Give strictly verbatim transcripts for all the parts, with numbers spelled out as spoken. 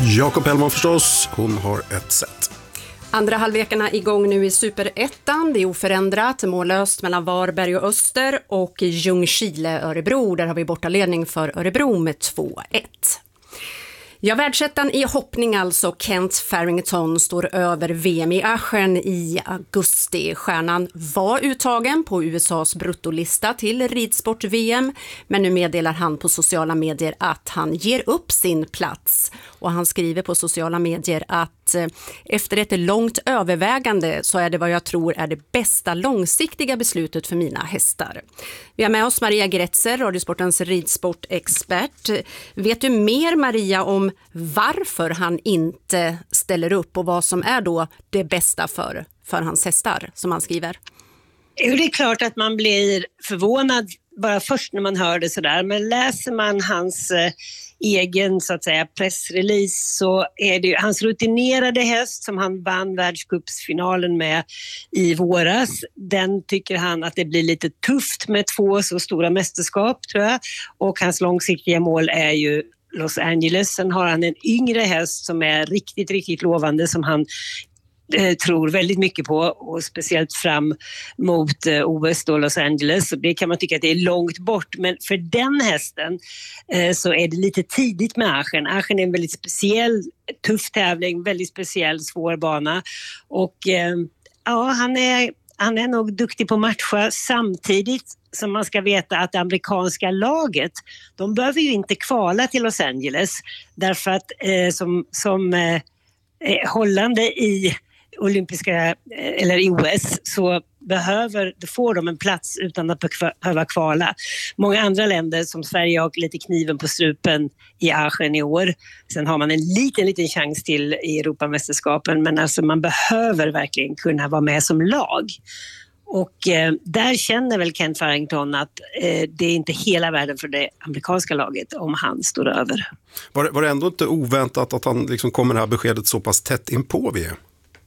Jakob Hellman förstås, hon har ett set. Andra halvlekarna igång nu i Superettan. Det är oförändrat, mållöst mellan Varberg och Öster och Ljungskile Örebro. Där har vi bortaledning för Örebro med två ett. Ja, världsettan i hoppning alltså. Kent Farrington står över V M i Aachen i augusti. Stjärnan var uttagen på U S A:s bruttolista till ridsport-V M, men nu meddelar han på sociala medier att han ger upp sin plats. Och han skriver på sociala medier att eh, efter ett långt övervägande så är det vad jag tror är det bästa långsiktiga beslutet för mina hästar. Vi har med oss Maria Gretzer, Radiosportens ridsportexpert. Vet du mer, Maria, om varför han inte ställer upp och vad som är då det bästa för, för hans hästar, som han skriver? Jo, det är klart att man blir förvånad bara först när man hör det sådär, men läser man hans eh, egen så att säga pressrelease så är det ju hans rutinerade häst som han vann världscupsfinalen med i våras. Den tycker han att det blir lite tufft med två så stora mästerskap, tror jag, och hans långsiktiga mål är ju Los Angeles. Sen har han en yngre häst som är riktigt, riktigt lovande som han eh, tror väldigt mycket på, och speciellt fram mot eh, O S då, Los Angeles. Så det kan man tycka att det är långt bort, men för den hästen eh, så är det lite tidigt med Aachen. Aachen är en väldigt speciell, tuff tävling, väldigt speciell, svår bana, och eh, ja, han är, han är nog duktig på matcha, samtidigt som man ska veta att det amerikanska laget, de behöver ju inte kvala till Los Angeles, därför att eh, som, som eh, hållande i olympiska eh, eller i O S så behöver, då får de en plats utan att behöva kvala. Många andra länder som Sverige har lite kniven på strupen i Aachen i år. Sen har man en liten, liten chans till i Europamästerskapen, men alltså man behöver verkligen kunna vara med som lag. Och eh, där känner väl Kent Farrington att eh, det är inte hela världen för det amerikanska laget om han står över. Var det, var det ändå inte oväntat att han liksom kommer det här beskedet så pass tätt in på V M?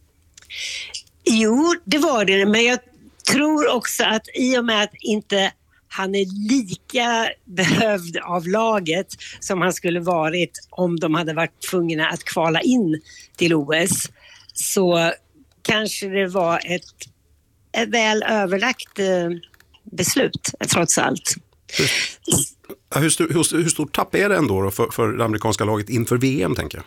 Jo, det var det, men jag tror också att i och med att inte han är lika behövd av laget som han skulle varit om de hade varit tvungna att kvala in till O S, så kanske det var ett ett väl överlagt eh, beslut, trots allt. Hur, hur, hur, hur stort tapp är det ändå då för, för det amerikanska laget inför V M, tänker jag?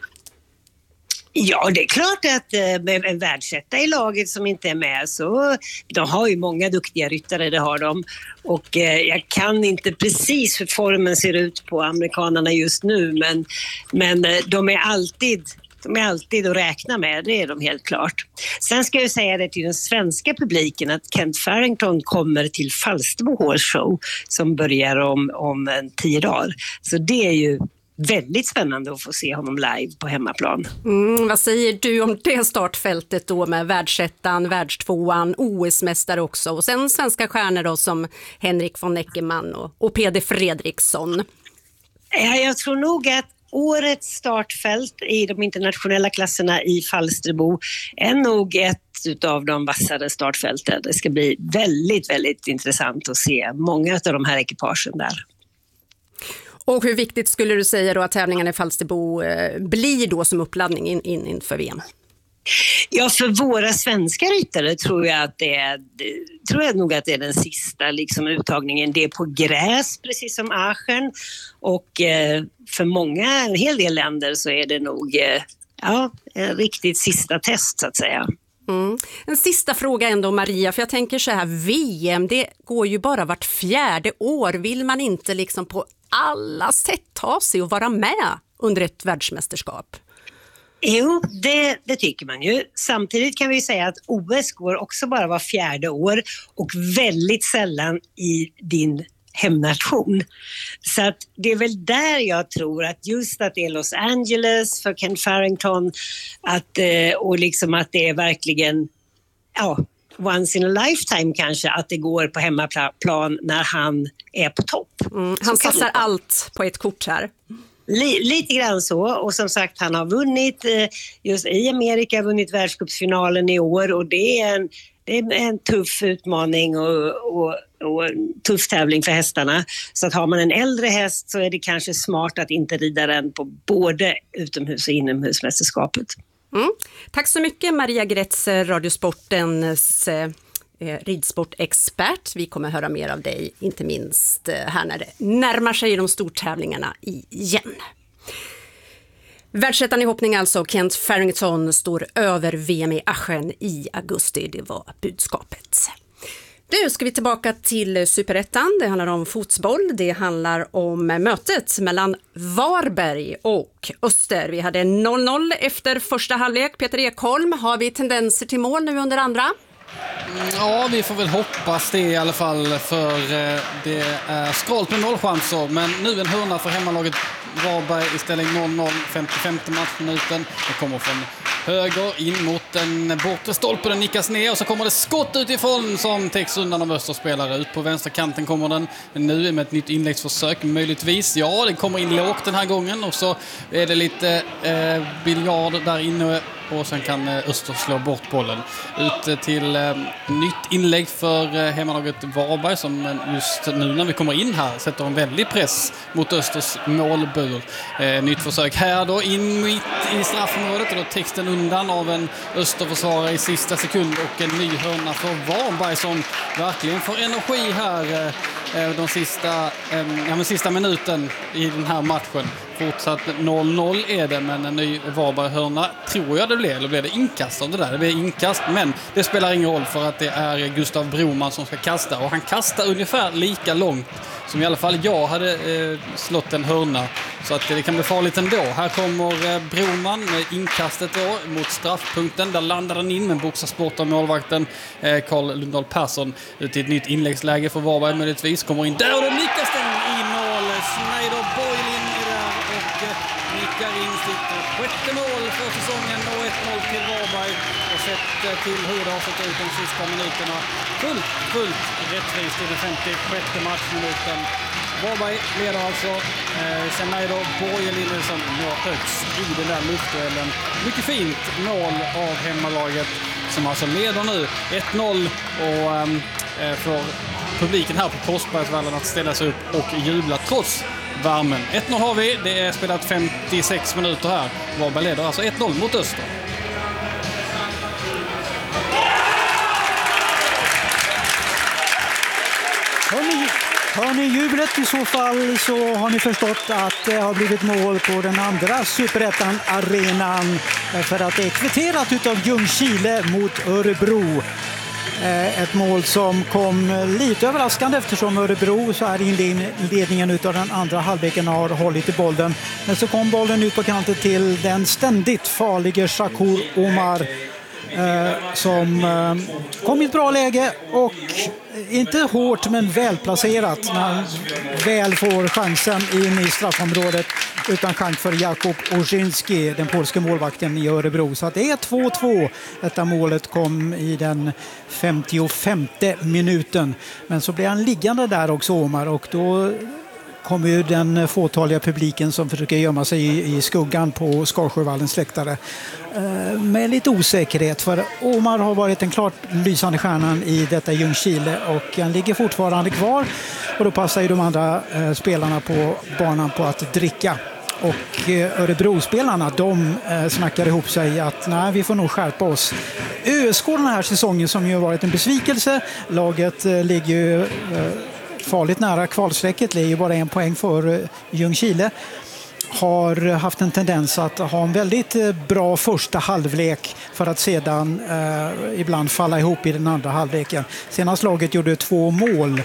Ja, det är klart att eh, med en världsetta i laget som inte är med, så de har ju många duktiga ryttare, det har de. Och eh, jag kan inte precis hur formen ser ut på amerikanerna just nu, men, men eh, de är alltid... De är alltid att räkna med, det är de helt klart. Sen ska jag säga det till den svenska publiken att Kent Farrington kommer till Falsterbo Horse Show som börjar om, om en tio dagar. Så det är ju väldigt spännande att få se honom live på hemmaplan. Mm, vad säger du om det startfältet då med världsettan, världstvåan, O S-mästare också och sen svenska stjärnor då som Henrik von Eckermann och, och Peder Fredriksson? Ja, jag tror nog att årets startfält i de internationella klasserna i Falsterbo är nog ett av de vassare startfälten. Det ska bli väldigt, väldigt intressant att se många av de här ekipagen där. Och hur viktigt skulle du säga då att tävlingen i Falsterbo eh, blir då som uppladdning in, in, inför V M? Ja, för våra svenska ryttare tror jag att det är, det, tror jag nog att det är den sista liksom, uttagningen. Det är på gräs, precis som Aachen. Och eh, för många, en hel del länder, så är det nog eh, ja, en riktigt sista test så att säga. Mm. En sista fråga ändå, Maria, för jag tänker så här, V M, det går ju bara vart fjärde år. Vill man inte liksom på alla sätt ta sig och vara med under ett världsmästerskap? Jo, det, det tycker man ju. Samtidigt kan vi säga att O S går också bara var fjärde år och väldigt sällan i din hemnation. Så att det är väl där jag tror att just att det är Los Angeles för Kent Farrington att, och liksom att det är verkligen ja, once in a lifetime kanske att det går på hemmaplan när han är på topp. Mm, han satsar allt på ett kort här. Lite grann så, och som sagt han har vunnit just i Amerika, vunnit världscupsfinalen i år, och det är en, det är en tuff utmaning och, och och tuff tävling för hästarna. Så att har man en äldre häst så är det kanske smart att inte rida den på både utomhus- och inomhusmästerskapet. Mm. Tack så mycket Maria Gretzer, Radiosportens eh, ridsportexpert. Vi kommer höra mer av dig, inte minst eh, här när det närmar sig de stortävlingarna igen. Världsettan i hoppning alltså, Kent Farrington står över V M i Aachen i augusti, det var budskapet. Nu ska vi tillbaka till Superettan. Det handlar om fotboll. Det handlar om mötet mellan Varberg och Öster. Vi hade noll noll efter första halvlek. Peter Ekholm, har vi tendenser till mål nu under andra? Ja, vi får väl hoppas det i alla fall, för det är skralt med nollchanser. Men nu en hörna för hemmalaget Varberg i ställning noll noll, femtiofemte matchminuten. Det kommer från höger in mot den bortre stolpen, den nickas ner och så kommer det skott utifrån som täcks undan av Österspelare. Ut på vänsterkanten kommer den nu med ett nytt inläggsförsök möjligtvis. Ja, den kommer in lågt den här gången och så är det lite eh, biljard där inne och sen kan Öster slå bort bollen. Ut till eh, nytt inlägg för eh, hemmalaget Varberg som just nu när vi kommer in här sätter en väldig press mot Östers målbur. Eh, nytt försök här då in mitt i straffområdet och då texten undan av en Österförsvarare i sista sekund och en ny hörna för Varberg som verkligen får energi här eh, de sista, eh, ja, men sista minuten i den här matchen. Fortsatt noll noll är det, men en ny Varberg-hörna tror jag det blir. Eller blir det inkast av det där? Det blir inkast, men det spelar ingen roll för att det är Gustav Broman som ska kasta. Och han kastar ungefär lika långt som i alla fall jag hade eh, slått en hörna. Så att det kan bli farligt ändå. Här kommer eh, Broman med inkastet då mot straffpunkten. Där landar den in med en boxarsport av målvakten eh, Carl Lundahl Persson ut i ett nytt inläggsläge för Varberg möjligtvis. Kommer in där och då nickas den i mål. Schneider Boylin är där och eh, nickar in sitt sjätte mål för säsongen och ett noll till Varberg. Och sett eh, till hur det har sett ut de sista minuterna. Fullt, fullt rättvist i den femtiosjätte matchminuten. Varberg leder alltså. Eh, sen är då Borgelin som når högst i den där luftduellen. Mycket fint mål av hemmalaget som alltså leder nu ett noll och eh, får publiken här på Korsbergsvallen att ställa sig upp och jubla trots värmen. ett noll har vi, det är spelat femtiosex minuter här. Varberg leder alltså ett noll mot Öster. Hörrni, hör ni jublet i så fall så har ni förstått att det har blivit mål på den andra Superettan-arenan för att det är kvitterat utav Ljungskile mot Örebro. Ett mål som kom lite överraskande eftersom Örebro så här i inledningen utav den andra halvleken har hållit i bollen. Men så kom bollen ut på kanten till den ständigt farliga Shakur Omar eh, som eh, kom i ett bra läge och inte hårt men välplacerat när han väl får chansen in i straffområdet utan chans för Jakub Orzynski, den polska målvakten i Örebro. Så att det är två två. Detta målet kom i den femtiofemte minuten. Men så blir han liggande där också, Omar, och då kommer ju den fåtaliga publiken som försöker gömma sig i, i skuggan på Skarsjövallens släktare eh, med lite osäkerhet, för Omar har varit en klart lysande stjärnan i detta Ljungskile och han ligger fortfarande kvar och då passar ju de andra eh, spelarna på banan på att dricka. Och eh, Örebro-spelarna, de eh, snackar ihop sig att nej, vi får nog skärpa oss. ÖSK den här säsongen som ju har varit en besvikelse, laget eh, ligger ju eh, farligt nära kvalstrecket, det är ju bara en poäng för Ljungskile, har haft en tendens att ha en väldigt bra första halvlek för att sedan eh, ibland falla ihop i den andra halvleken. Senast laget gjorde två mål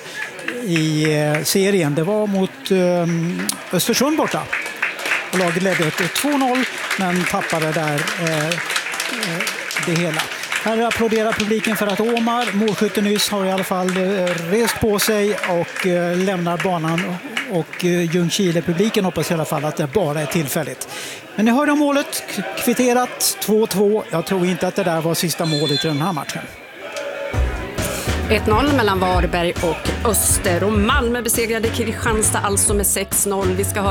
i eh, serien, det var mot eh, Östersund borta. Och laget ledde två noll men tappade där eh, eh, det hela. Här applåderar publiken för att Omar, målskytten nyss, har i alla fall rest på sig och lämnar banan. Och Ljungskile-publiken hoppas i alla fall att det bara är tillfälligt. Men ni hörde om målet, kvitterat två två. Jag tror inte att det där var sista målet i den här matchen. ett noll mellan Varberg och Öster och Malmö besegrade Kristianstad alltså med sex noll. Vi ska ha